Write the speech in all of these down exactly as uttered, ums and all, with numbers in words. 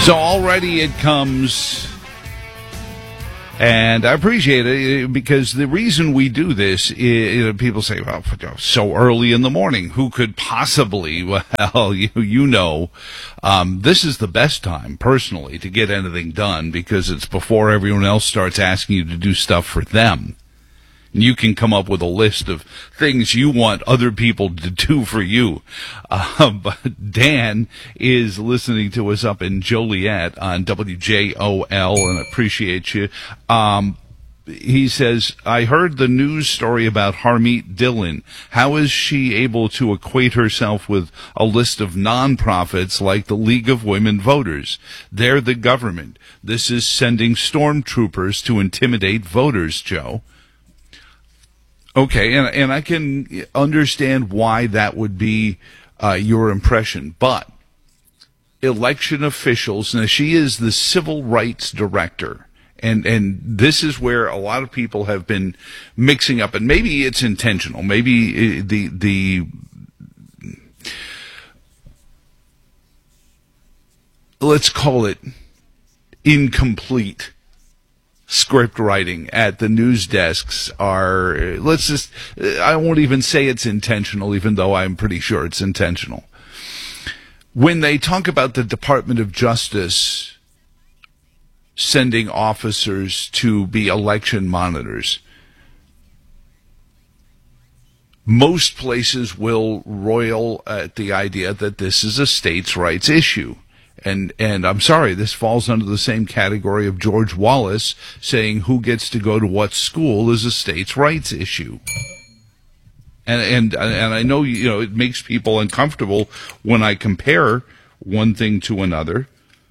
So already it comes, and I appreciate it because the reason we do this is, you know, people say, well, so early in the morning, who could possibly, well, you, you know, um, this is the best time, personally, to get anything done because it's before everyone else starts asking you to do stuff for them. You can come up with a list of things you want other people to do for you. Uh, but Dan is listening to us up in Joliet on W J O L, and I appreciate you. Um, he says, I heard the news story about Harmeet Dillon. How is she able to equate herself with a list of nonprofits like the League of Women Voters? They're the government. This is sending stormtroopers to intimidate voters, Joe. Okay, and and I can understand why that would be uh, your impression, but election officials, now she is the civil rights director, and, and this is where a lot of people have been mixing up, and maybe it's intentional, maybe the, the, let's call it incomplete script writing at the news desks are, let's just, I won't even say it's intentional, even though I'm pretty sure it's intentional. When they talk about the Department of Justice sending officers to be election monitors, most places will roil at the idea that this is a states' rights issue. And and I'm sorry, this falls under the same category of George Wallace saying who gets to go to what school is a states' rights issue. And and and I know, you know, it makes people uncomfortable when I compare one thing to another.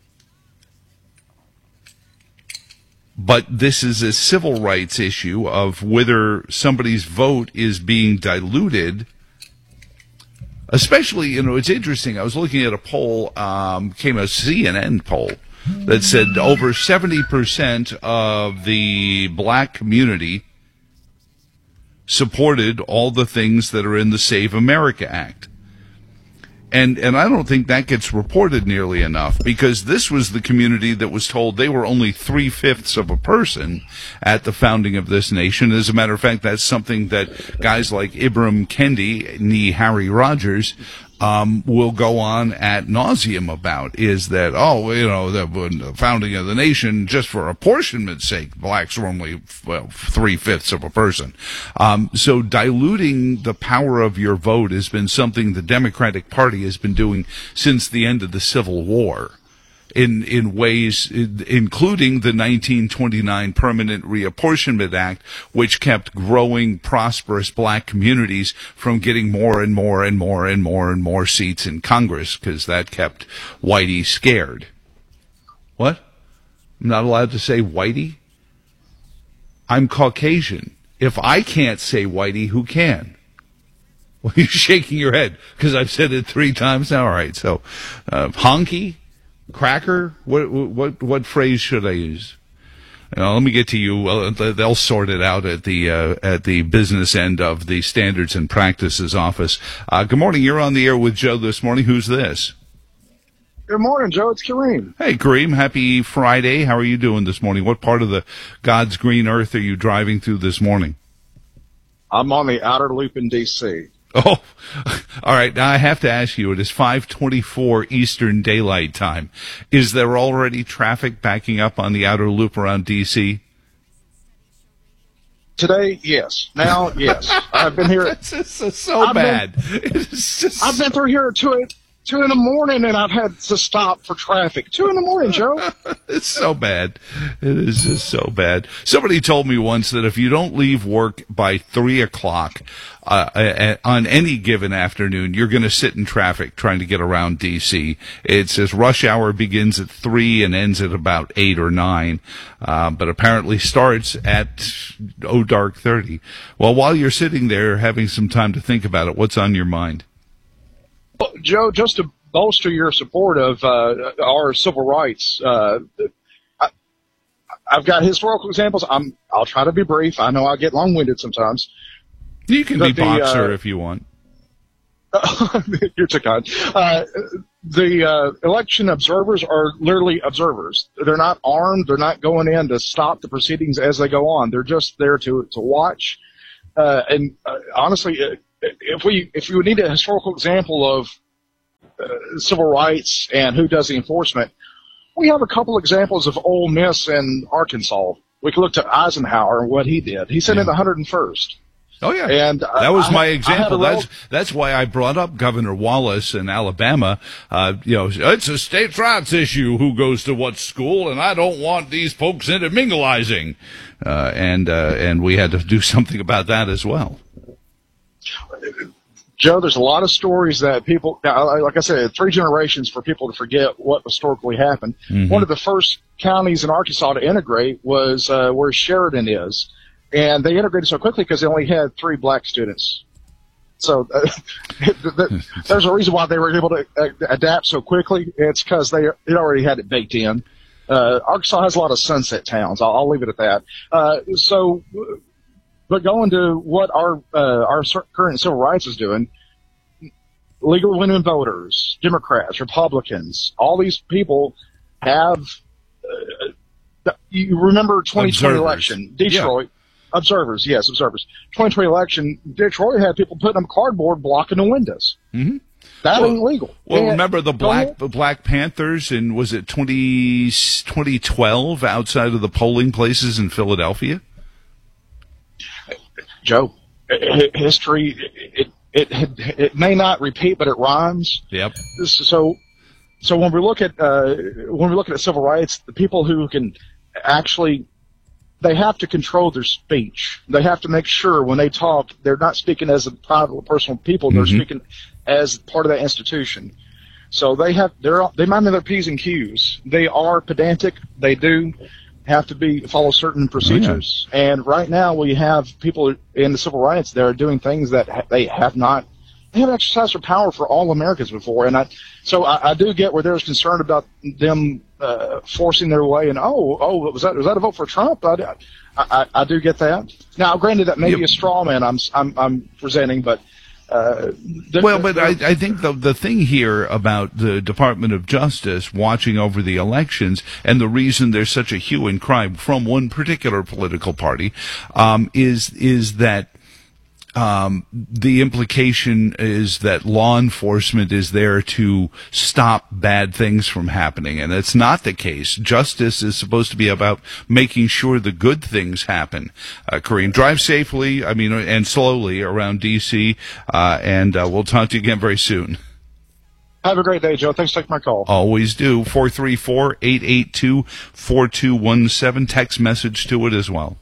But this is a civil rights issue of whether somebody's vote is being diluted. Especially, you know, it's interesting. I was looking at a poll, um, came a C N N poll that said over seventy percent of the black community supported all the things that are in the Save America Act. And and I don't think that gets reported nearly enough because this was the community that was told they were only three-fifths of a person at the founding of this nation. As a matter of fact, that's something that guys like Ibram Kendi, nee Harry Rogers, um, will go on ad nauseum about, is that, oh, you know, the, the founding of the nation, just for apportionment's sake, blacks were only, well, three-fifths of a person. Um, so diluting the power of your vote has been something the Democratic Party has been doing since the end of the Civil War. In, in ways, including the nineteen twenty-nine Permanent Reapportionment Act, which kept growing, prosperous black communities from getting more and more and more and more and more seats in Congress, because that kept Whitey scared. What? I'm not allowed to say Whitey? I'm Caucasian. If I can't say Whitey, who can? Well, you're shaking your head, because I've said it three times now. All right, so, uh, honky? Cracker? What what what phrase should I use? You know, let me get to you. Well, they'll sort it out at the uh, at the business end of the Standards and Practices office. Uh, good morning. You're on the air with Joe this morning. Who's this? Good morning, Joe. It's Kareem. Hey, Kareem. Happy Friday. How are you doing this morning? What part of the God's green earth are you driving through this morning? I'm on the outer loop in D C Oh, all right. Now I have to ask you, it is five twenty-four Eastern Daylight Time. Is there already traffic backing up on the outer loop around D C? Today, yes. Now, yes. I've been here. It's just so I've bad. Been, it's just... I've been through here at two, two in the morning, and I've had to stop for traffic. Two in the morning, Joe. It's so bad. It is just so bad. Somebody told me once that if you don't leave work by three o'clock uh, on any given afternoon, you're going to sit in traffic trying to get around D C. It says rush hour begins at three and ends at about eight or nine, uh, but apparently starts at oh dark thirty. Well, while you're sitting there having some time to think about it, what's on your mind? Well, Joe, just to bolster your support of uh, our civil rights, uh, I, I've got historical examples. I'm, I'll try to be brief. I know I get long-winded sometimes. You can but be the, boxer uh, if you want. You're too kind. Uh, the uh, election observers are literally observers. They're not armed. They're not going in to stop the proceedings as they go on. They're just there to to watch. Uh, and uh, honestly, if we if you need a historical example of uh, civil rights and who does the enforcement, we have a couple examples of Ole Miss and Arkansas. We can look to Eisenhower and what he did. He sent yeah. in the one hundred first. Oh yeah, and uh, that was my I, example. I that's that's why I brought up Governor Wallace in Alabama. Uh, you know, it's a states' rights issue who goes to what school, and I don't want these folks intermingling. Uh, and uh, and we had to do something about that as well. Joe, there's a lot of stories that people, like I said, three generations for people to forget what historically happened. Mm-hmm. One of the first counties in Arkansas to integrate was uh, where Sheridan is. And they integrated so quickly because they only had three black students. So uh, there's a reason why they were able to uh, adapt so quickly. It's because they it already had it baked in. Uh, Arkansas has a lot of sunset towns. I'll, I'll leave it at that. Uh, so, but going to what our uh, our current civil rights is doing, legal women voters, Democrats, Republicans, all these people have. Uh, you remember twenty twenty Observers. election, Detroit. Yeah. Observers, yes, observers. twenty twenty election, Detroit had people putting up cardboard blocking the windows. Mm-hmm. That well, ain't legal. Well, and, remember the Black the Black Panthers in, was it twenty twelve outside of the polling places in Philadelphia? Joe, history, it, it, it, it may not repeat, but it rhymes. Yep. So, so when we look at, uh, when we look at civil rights, the people who can actually, they have to control their speech. They have to make sure when they talk, they're not speaking as a private or personal people. They're mm-hmm. speaking as part of that institution. So they have, they're, they mind their P's and Q's. They are pedantic. They do have to be, follow certain procedures. Oh, yeah. And right now we have people in the civil rights that are doing things that ha- they have not, they haven't exercised their power for all Americans before. And I, so I, I do get where there's concern about them uh, forcing their way. And oh, oh, was that was that a vote for Trump? I, I, I do get that. Now, granted, that may yep. be a straw man I'm I'm, I'm presenting, but. Uh, the, well, but I, I think the the thing here about the Department of Justice watching over the elections and the reason there's such a hue and cry from one particular political party um, is is that. Um, the implication is that law enforcement is there to stop bad things from happening, and that's not the case. Justice is supposed to be about making sure the good things happen. Uh, Kareem, drive safely, I mean, and slowly around D C, uh, and uh, we'll talk to you again very soon. Have a great day, Joe. Thanks for taking my call. Always do. four three four, eight eight two, four two one seven. Text message to it as well.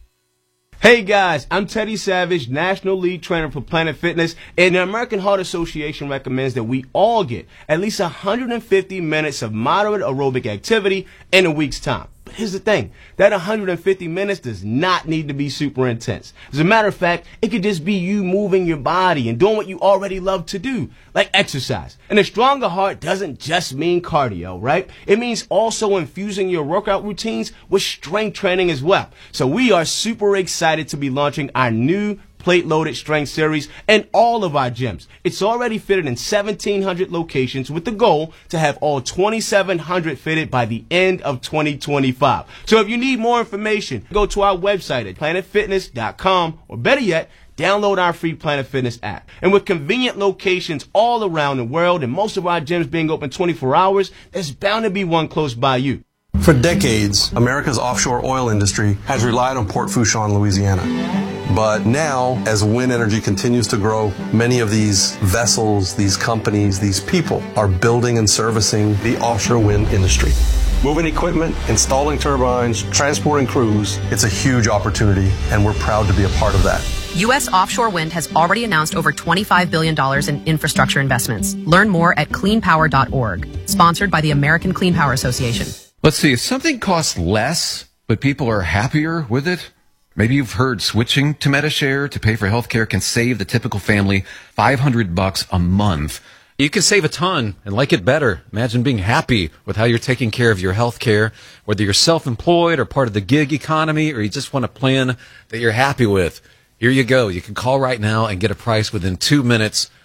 Hey guys, I'm Teddy Savage, National Lead Trainer for Planet Fitness, and the American Heart Association recommends that we all get at least one hundred fifty minutes of moderate aerobic activity in a week's time. But here's the thing, that one hundred fifty minutes does not need to be super intense. As a matter of fact, it could just be you moving your body and doing what you already love to do, like exercise. And a stronger heart doesn't just mean cardio, right? It means also infusing your workout routines with strength training as well. So we are super excited to be launching our new plate-loaded strength series in all of our gyms. It's already fitted in seventeen hundred locations with the goal to have all twenty-seven hundred fitted by the end of twenty twenty-five. So if you need more information, go to our website at planet fitness dot com, or better yet, download our free Planet Fitness app. And with convenient locations all around the world and most of our gyms being open twenty-four hours, there's bound to be one close by you. For decades, America's offshore oil industry has relied on Port Fourchon, Louisiana. But now, as wind energy continues to grow, many of these vessels, these companies, these people are building and servicing the offshore wind industry. Moving equipment, installing turbines, transporting crews, it's a huge opportunity, and we're proud to be a part of that. U S offshore wind has already announced over twenty-five billion dollars in infrastructure investments. Learn more at clean power dot org. Sponsored by the American Clean Power Association. Let's see, if something costs less, but people are happier with it, maybe you've heard switching to MediShare to pay for healthcare can save the typical family five hundred bucks a month. You can save a ton and like it better. Imagine being happy with how you're taking care of your health care, whether you're self-employed or part of the gig economy, or you just want a plan that you're happy with. Here you go. You can call right now and get a price within two minutes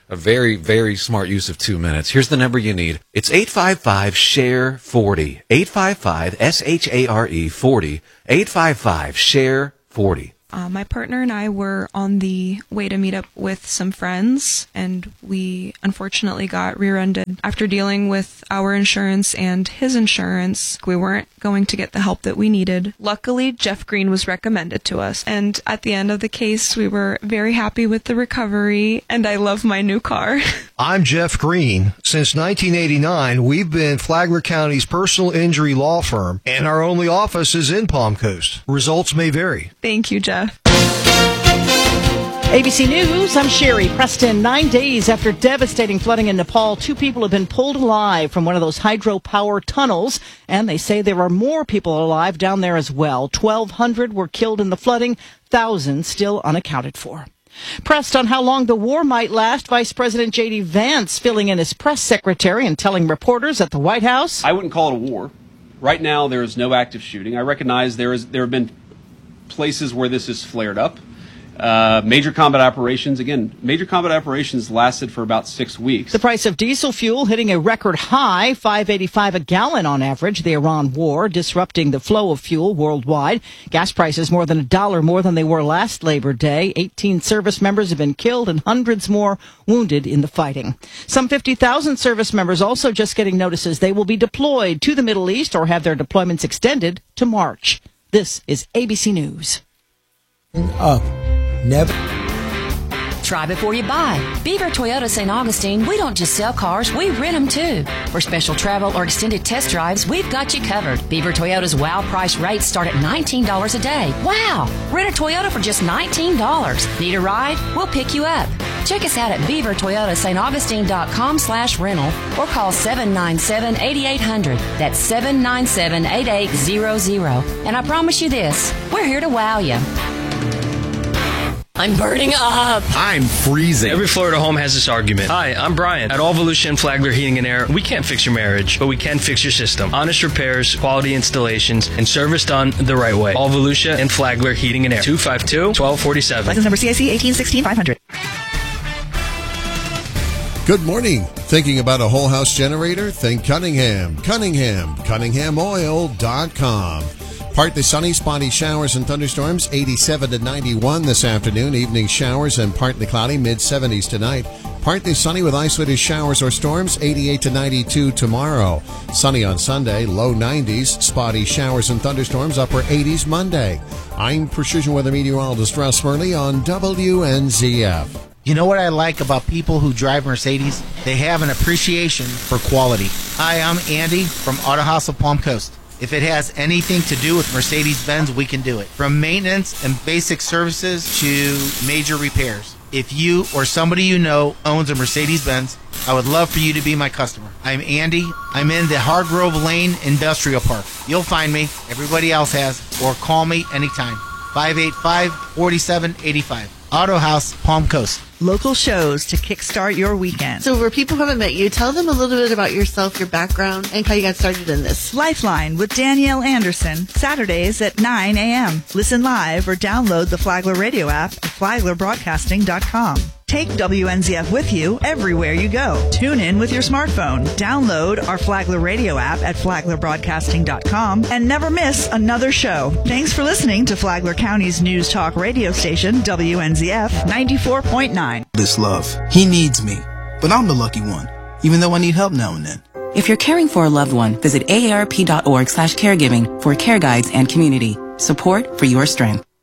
A very, very smart use of two minutes. Here's the number you need. It's eight five five, S H A R E, forty. eight five five, S H A R E, forty. eight five five, S H A R E, forty. Uh, my partner and I were on the way to meet up with some friends, and we unfortunately got rear-ended. After dealing with our insurance and his insurance, we weren't going to get the help that we needed. Luckily, Jeff Green was recommended to us, and at the end of the case, we were very happy with the recovery, and I love my new car. I'm Jeff Green. Since nineteen eighty-nine, we've been Flagler County's personal injury law firm, and our only office is in Palm Coast. Results may vary. Thank you, Jeff. A B C News, I'm Sherry Preston. Nine days after devastating flooding in Nepal, two people have been pulled alive from one of those hydropower tunnels, and they say there are more people alive down there as well. twelve hundred were killed in the flooding, thousands still unaccounted for. Pressed on how long the war might last, Vice President J D. Vance filling in as press secretary and telling reporters at the White House. I wouldn't call it a war. Right now, there is no active shooting. I recognize there is there have been places where this has flared up. Uh, major combat operations, again, major combat operations lasted for about six weeks. The price of diesel fuel hitting a record high, five eighty-five a gallon on average. The Iran war disrupting the flow of fuel worldwide. Gas prices more than a dollar more than they were last Labor Day. eighteen service members have been killed and hundreds more wounded in the fighting. Some fifty thousand service members also just getting notices they will be deployed to the Middle East or have their deployments extended to March. This is A B C News. Up. Never. Try before you buy. Beaver Toyota Saint Augustine, we don't just sell cars, we rent them too. For special travel or extended test drives, we've got you covered. Beaver Toyota's wow price rates start at nineteen dollars a day. Wow! Rent a Toyota for just nineteen dollars. Need a ride? We'll pick you up. Check us out at beaver toyota st augustine dot com slash rental or call seven nine seven, eight eight hundred. That's seven nine seven, eight eight hundred. And I promise you this, we're here to wow you. I'm burning up. I'm freezing. Every Florida home has this argument. Hi, I'm Brian. At All Volusia and Flagler Heating and Air, we can't fix your marriage, but we can fix your system. Honest repairs, quality installations, and service done the right way. All Volusia and Flagler Heating and Air. two five two, one two four seven. License number C I C eighteen sixteen five hundred. Good morning. Thinking about a whole house generator? Think Cunningham. Cunningham. Cunningham Oil dot com. Partly sunny, spotty showers and thunderstorms, eighty-seven to ninety-one this afternoon. Evening showers and partly cloudy, mid seventies tonight. Partly sunny with isolated showers or storms, eighty-eight to ninety-two tomorrow. Sunny on Sunday, low nineties. Spotty showers and thunderstorms, upper eighties Monday. I'm Precision Weather Meteorologist Russ Murley on W N Z F. You know what I like about people who drive Mercedes? They have an appreciation for quality. Hi, I'm Andy from Auto House of Palm Coast. If it has anything to do with Mercedes-Benz, we can do it. From maintenance and basic services to major repairs. If you or somebody you know owns a Mercedes-Benz, I would love for you to be my customer. I'm Andy. I'm in the Hargrove Lane Industrial Park. You'll find me. Everybody else has. Or call me anytime. five eight five, four seven eight five. Auto House, Palm Coast. Local shows to kickstart your weekend. So for people who haven't met you, tell them a little bit about yourself, your background, and how you got started in this. Lifeline with Danielle Anderson, Saturdays at nine a.m. Listen live or download the Flagler Radio app at flagler broadcasting dot com. Take W N Z F with you everywhere you go. Tune in with your smartphone. Download our Flagler Radio app at flagler broadcasting dot com and never miss another show. Thanks for listening to Flagler County's news talk radio station, W N Z F ninety-four point nine. This love. He needs me, but I'm the lucky one, even though I need help now and then. If you're caring for a loved one, visit A A R P dot org slash caregiving for care guides and community support for your strength.